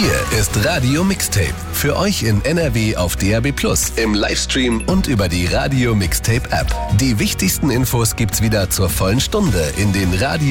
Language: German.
Hier ist Radio Mixtape. Für euch in NRW auf DAB+, im Livestream und über die Radio Mixtape App. Die wichtigsten Infos gibt's wieder zur vollen Stunde in den Radio